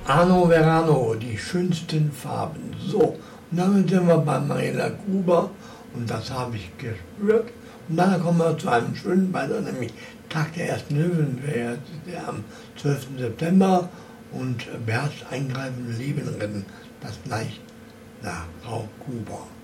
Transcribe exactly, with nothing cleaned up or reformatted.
Arno Verano, die schönsten Farben. So, und dann sind wir bei Mariela Gruber und das habe ich gespürt. Und dann kommen wir zu einem schönen Beitrag, nämlich Tag der ersten Löwen, der am zwölften September und beherrscht eingreifen, Leben retten. Das gleich nach Frau Gruber.